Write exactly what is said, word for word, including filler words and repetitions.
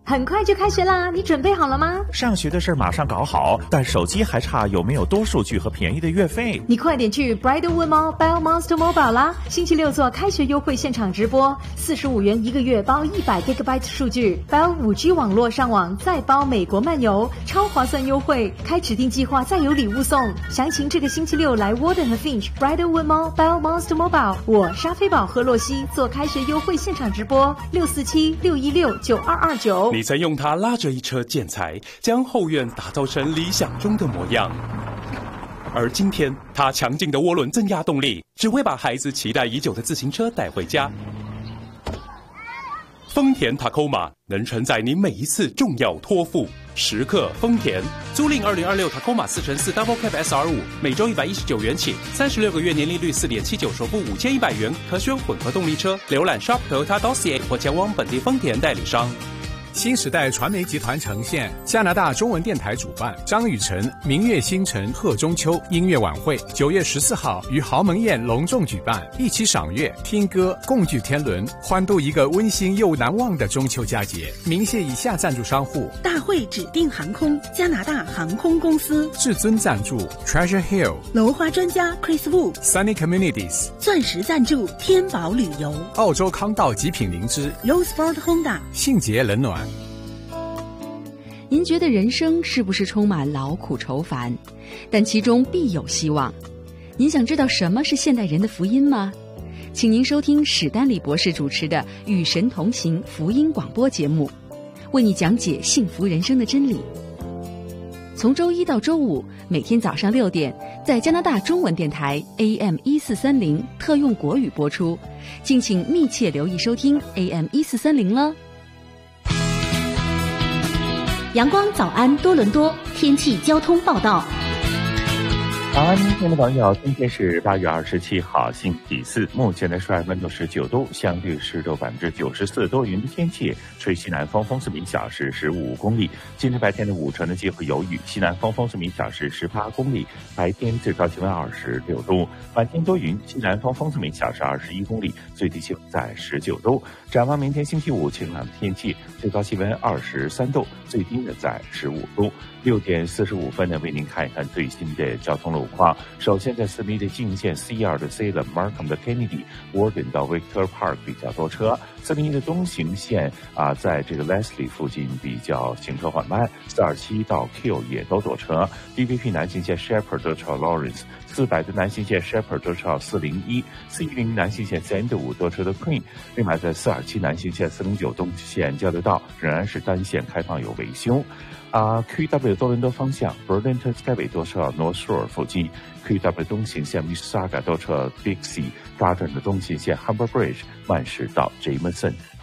很快就开学啦，你准备好了吗？ 上学的事马上搞好，但手机还差有没有多数据和便宜的月费？ 你快点去 Bridalwood Mall Bell Monster Mobile 啦！星期六做开学优惠现场直播，四十五元一个月包一百 G B 数据 ，Bell 五 G 网络上网再包美国漫游，超划算优惠！开指定计划再有礼物送。详情这个星期六来 Warden 和 Finch Bridalwood Mall Bell Monster Mobile， 我沙菲堡和洛西做开学优惠现场直播，六四七六一六九二二九。 你曾用它拉着一车建材，将后院打造成理想中的模样。而今天，它强劲的涡轮增压动力，只会把孩子期待已久的自行车带回家。丰田 Tacoma 能承载你每一次重要托付。时刻丰田，租赁二零二六 Tacoma 四乘四 Double Cab S R 五，每周一百一十九元起，三十六个月年利率 四点七九，首付五千一百元，可选混合动力车。浏览 Shop Toyota Dossier 或前往本地丰田代理商。 新时代传媒集团呈现，加拿大中文电台主办，张雨晨明月星辰贺中秋音乐晚会，九月十四号于豪门宴隆重举办，一起赏月、听歌、共聚天伦，欢度一个温馨又难忘的中秋佳节。鸣谢以下赞助商户： 大会指定航空、加拿大航空公司； 至尊赞助 Treasure Hill； 楼花专家 Chris Wu；Sunny Communities； 钻石赞助天宝旅游； 澳洲康道极品灵芝 ；Rosport Honda； 信捷冷暖。 您觉得人生是不是充满劳苦愁烦？但其中必有希望。您想知道什么是现代人的福音吗？请您收听史丹利博士主持的《与神同行》福音广播节目，为你讲解幸福人生的真理。从周一到周五，每天早上六点，在加拿大中文电台 A M 一四三零特用国语播出，敬请密切留意收听 A M 一四三零了。 阳光早安多伦多天气交通报道。 早安，听众朋友，今天是八月二十七号，星期四。目前的室外温度十九度，相对湿度百分之九十四，多云的天气，吹西南风，风速每小时十五公里。今天白天的五成的机会有雨，西南风，风速每小时十八公里。白天最高气温二十六度，晚间多云，西南风，风速每小时二十一公里，最低气温在十九度。展望明天星期五，晴朗的天气，最高气温二十三度，最低呢在十五度。六点四十五分呢，为您看一看最新的交通路况。首先在四米的境线 C 二 的 C 的 Markham 的 Kennedy、Warden 到 Victor Park 比较多车。四零一的东行线啊，在这个 Leslie 附近比较行车缓慢。四二七到 Q 也都多车。D V P 南行线 Shepherd 到 Lawrence。四百的南行线 Shepherd 多车四零一。四一零南行线三点五多车的 Queen。另外在四二七南行线四零九东线交流道仍然是单线开放有维修。啊 ，Q W 多伦多方向 Burlington Skyway 多车 North Shore 附近 ，Q W 东行线 Mississauga 多车 Dixie 发展的东行线 Humber Bridge 慢驶到 Jameson。